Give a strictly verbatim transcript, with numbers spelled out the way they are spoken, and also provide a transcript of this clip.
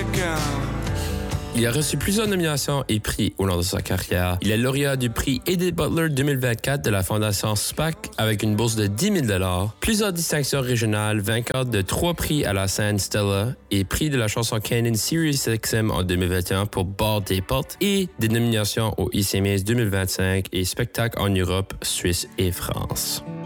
Il a reçu plusieurs nominations et prix au long de sa carrière. Il est lauréat du prix Edith Butler deux mille vingt-quatre de la Fondation SPAC avec une bourse de dix mille dollars, plusieurs distinctions régionales, vainqueur de trois prix à la scène Stella et prix de la chanson Canon Sirius X M en deux mille vingt et un pour Bord des portes et des nominations au I C M A S deux mille vingt-cinq et spectacles en Europe, Suisse et France.